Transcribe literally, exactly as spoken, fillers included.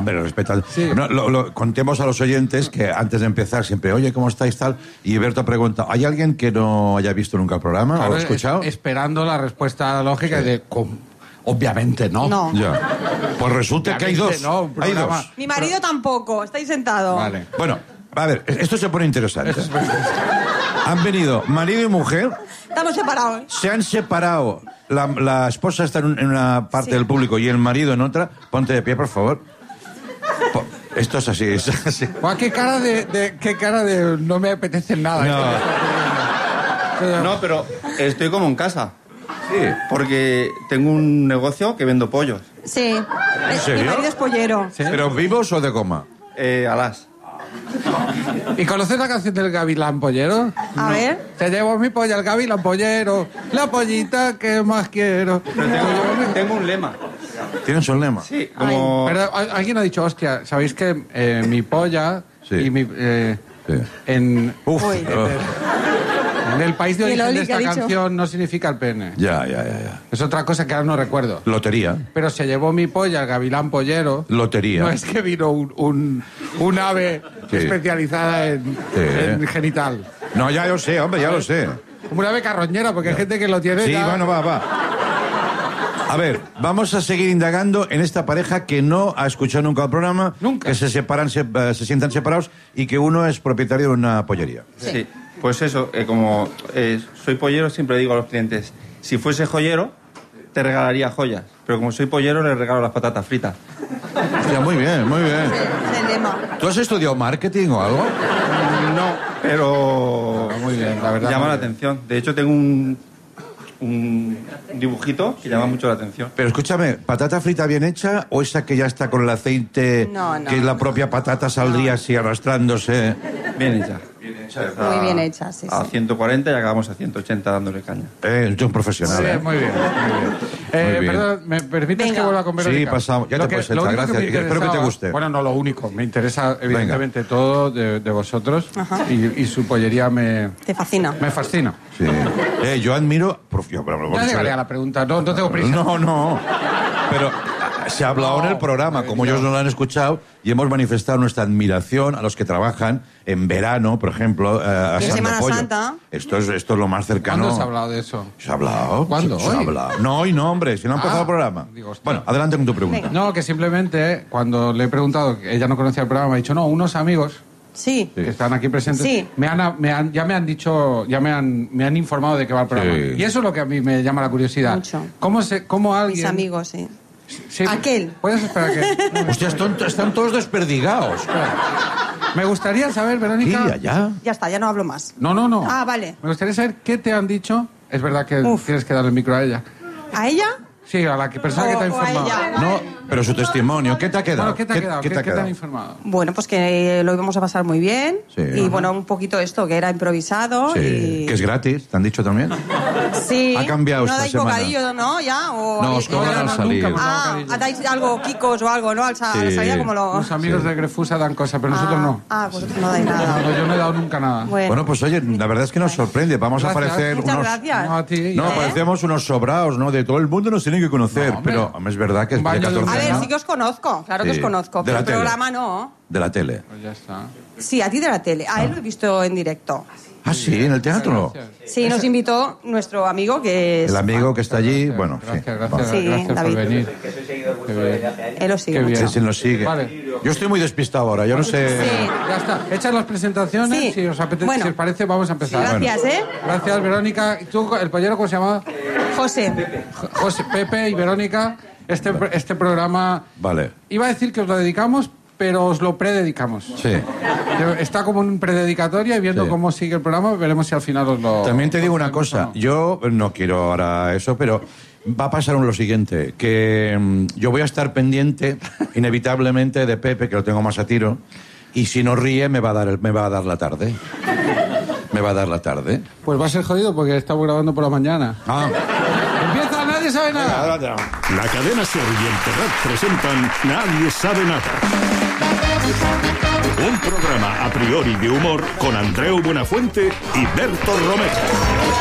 hombre, respeta. Sí. No, lo, lo, contemos a los oyentes que antes de empezar siempre, oye, ¿cómo estáis tal? Y Berto pregunta, ¿hay alguien que no haya visto nunca el programa Claro, o lo ha escuchado? es- esperando la respuesta lógica Sí. de... "Com- Obviamente no. No. Ya. Pues resulta que hay dos. Obviamente no, un hay programa- dos. Mi marido tampoco, estáis sentado. Vale. Bueno, a ver, esto se pone interesante. Han venido marido y mujer, Estamos separados. se han separado. La, la esposa está en, un- en una parte Sí. del público y el marido en otra. Ponte de pie, por favor. Po- Esto es así, es así. Guau, qué cara de, de- qué cara de no me apetece nada. No. No, pero estoy como en casa. Sí. Porque tengo un negocio que vendo pollos. Sí. Eh, Mi serio? marido es pollero. ¿Pero vivos o de goma? Eh, alas. ¿Y conoces la canción del Gavilán Pollero? A ver. Te llevo mi polla al Gavilán Pollero, la pollita que más quiero. Pero tengo, tengo un lema. ¿Tienes un lema? Sí, como... Pero a- alguien ha dicho, hostia, ¿sabéis que eh, mi polla Sí. y mi... eh, Sí. en, Uf. Uy. oh, en el país de ¿Y el origen de Oli qué ha esta dicho? canción no significa el pene. ya, ya, ya, ya. Es otra cosa que ahora no recuerdo. Lotería. Pero se llevó mi polla al Gavilán Pollero. Lotería. No es que vino un, un, un ave Sí. especializada en, Sí. en genital. No, ya lo sé, hombre, ya lo sé. Como una ave carroñera, porque hay gente que lo tiene Sí, ya... bueno, va, va. A ver, vamos a seguir indagando en esta pareja que no ha escuchado nunca el programa, Nunca. que se separan, se, eh, se sientan separados y que uno es propietario de una pollería. Sí. Pues eso, eh, como eh, soy pollero, siempre digo a los clientes, si fuese joyero, te regalaría joyas. Pero como soy pollero, le regalo las patatas fritas. Hostia, muy bien, muy bien. Es el lema. ¿Tú has estudiado marketing o algo? No, pero... Muy bien, la verdad. Llama muy la bien. atención. De hecho, tengo un, un dibujito que llama mucho la atención. Pero escúchame, ¿patata frita bien hecha o esa que ya está con el aceite, No, no, que la no. propia patata saldría así arrastrándose? Bien hecha. Muy bien hecha, sí, A sí. ciento cuarenta y acabamos a ciento ochenta dándole caña. Eh, yo un profesional, Sí, ¿eh? muy bien, muy bien. Eh, Muy bien. Perdón, ¿me permites Venga. que vuelva con Verónica? Sí, pasamos. Ya Lo te que- puedes lo echar, único que gracias. me Espero que te interesaba- guste. Bueno, no lo único. Me interesa, evidentemente, todo de, de vosotros. Ajá. Y, y su pollería me, Te fascina. me fascina. Sí. Eh, yo admiro... Por, yo, pero, Ya llegaré a la pregunta. No, no tengo prisa. No, no. Pero se ha hablado No, en el programa, como ellos no lo han escuchado, y hemos manifestado nuestra admiración a los que trabajan en verano, por ejemplo, eh, Y en asando Semana pollo. Santa. Esto es, esto es lo más cercano. ¿Cuándo se ha hablado de eso? ¿Se ha hablado? ¿Cuándo? Se, se ha ¿Hoy? hablado. No, hoy no, hombre, si no ha empezado Ah, el programa. digo, hostia. Bueno, adelante con tu pregunta. Venga. No, que simplemente cuando le he preguntado, que ella no conocía el programa, me ha dicho, no, unos amigos Sí. que están aquí presentes, Sí. me han, me han- ya me han dicho, ya me han, me han informado de qué va el programa. Sí. Y eso es lo que a mí me llama la curiosidad. Mucho. ¿Cómo, se, cómo alguien... Mis amigos, sí. Sí, Aquel. ¿Puedes esperar que...? Hostia, están, están todos desperdigados. Me gustaría saber, Sí, Verónica... allá. Ya está, ya no hablo más. No, no, no. Ah, vale. Me gustaría saber qué te han dicho. Es verdad que Uf. tienes que darle el micro a ella. ¿A ella? Sí, a la que persona que te ha O- o a informado. ella. No, pero su testimonio, ¿qué te ha quedado? Bueno, ¿qué te ha quedado? ¿Qué, te ha qué te han quedado? informado? Bueno, pues que lo íbamos a pasar muy bien. Sí. Y Ajá. bueno, un poquito esto, que era improvisado. Sí, y... que es gratis, ¿te han dicho también? Sí. Ha cambiado ¿No esta dais semana. bocadillo, no? ¿Ya? O No, os cobran no, al no, salir. nunca. Ah, ¿dais algo, kikos o algo, no? Al sa- a la Sí. salida como lo... Los amigos de Grefusa dan cosas, pero nosotros ah, no. Ah, vosotros no dais No, nada. yo no he dado nunca nada. Bueno, Bueno, pues oye, la verdad es que nos sorprende. Vamos a Gracias. parecer muchas unos... gracias. No, a ti. No, ¿eh? parecemos unos sobraos, ¿no? De todo el mundo nos tienen que conocer. No, hombre. pero hombre, es verdad que es Un de baño de catorce un- A ver, años. sí que os conozco, claro que Sí. os conozco. De Pero la el tele. programa no. De la tele. Pues ya está. Sí, a ti de la tele. A él lo he visto en directo. Ah, sí, en el teatro. Gracias. Sí, nos invitó nuestro amigo que es... El amigo que está allí, bueno, Gracias, sí. gracias, Vale. Sí, gracias David. por venir. Qué bien. Él lo sigue Qué mucho. bien. Sí, sí, nos sigue. Vale. Yo estoy muy despistado ahora, yo no sé... Sí. Ya está. Hechas las presentaciones, Sí. si os apetece, Bueno. si os parece, vamos a empezar. Gracias, ¿eh? Gracias, Verónica. ¿Y tú, el pollero, cómo se llama? José. J- José, Pepe y Verónica. Este, este programa... Vale, Iba a decir que os lo dedicamos, pero os lo prededicamos. sí. Está como en prededicatoria y viendo Sí. cómo sigue el programa, veremos si al final os lo... También te digo una os lo cosa, no. yo no quiero ahora eso, pero va a pasar lo siguiente, que mm, yo voy a estar pendiente inevitablemente de Pepe, que lo tengo más a tiro, y si no ríe me va a dar, el- me va a dar la tarde. Me va a dar la tarde. Pues va a ser jodido porque estamos grabando por la mañana. Ah, ¡Empieza! ¡Nadie sabe nada! La cadena Ser y el Terrat presentan Nadie sabe nada. Un programa a priori de humor con Andreu Buenafuente y Berto Romero.